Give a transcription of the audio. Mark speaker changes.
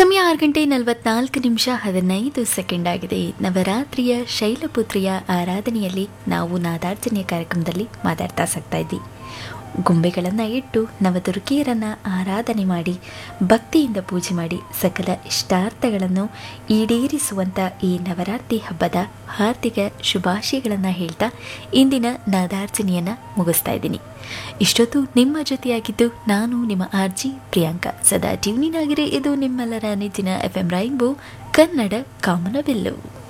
Speaker 1: ಸಮಯ 6:44 ಆಗಿದೆ. ನವರಾತ್ರಿಯ ಶೈಲಪುತ್ರಿಯ ಆರಾಧನೆಯಲ್ಲಿ ನಾವು ನಾದಾರ್ಚನೆಯ ಕಾರ್ಯಕ್ರಮದಲ್ಲಿ ಮಾತಾಡ್ತಾ ಸಾಗ್ತಾ ಇದ್ವಿ. ಗೊಂಬೆಗಳನ್ನು ಇಟ್ಟು ನವದುರ್ಗಿಯರನ್ನು ಆರಾಧನೆ ಮಾಡಿ ಭಕ್ತಿಯಿಂದ ಪೂಜೆ ಮಾಡಿ ಸಕಲ ಇಷ್ಟಾರ್ಥಗಳನ್ನು ಈಡೇರಿಸುವಂಥ ಈ ನವರಾತ್ರಿ ಹಬ್ಬದ ಹಾರ್ದಿಕ ಶುಭಾಶಯಗಳನ್ನು ಹೇಳ್ತಾ ಇಂದಿನ ನಾದಾರ್ಚನೆಯನ್ನು ಮುಗಿಸ್ತಾ ಇದ್ದೀನಿ. ಇಷ್ಟೊತ್ತು ನಿಮ್ಮ ಜೊತೆಯಾಗಿದ್ದು ನಾನು ನಿಮ್ಮ ಆರ್ಜಿ ಪ್ರಿಯಾಂಕಾ. ಸದಾ ಟ್ಯೂನಿನ್ ಆಗಿರಿ. ಇದು ನಿಮ್ಮೆಲ್ಲರ ನೆಚ್ಚಿನ FM ರೈನ್ಬೋ ಕನ್ನಡ ಕಾಮನಬಿಲ್ಲು.